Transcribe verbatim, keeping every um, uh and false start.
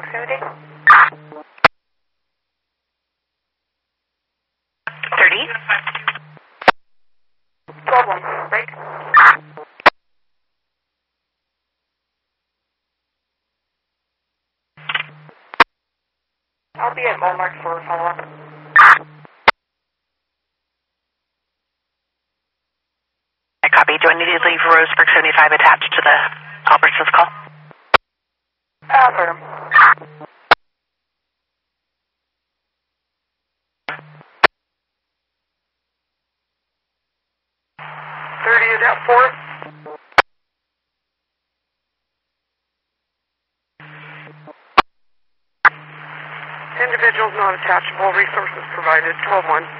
proximity. thirty. twelve one, break. I'll be at Walmart for follow-up. I copy. Do I need to leave Roseburg seventy-five attached to the Albertsons call? Affirm. thirty is at four. Individuals not attachable, resources provided, twelve one.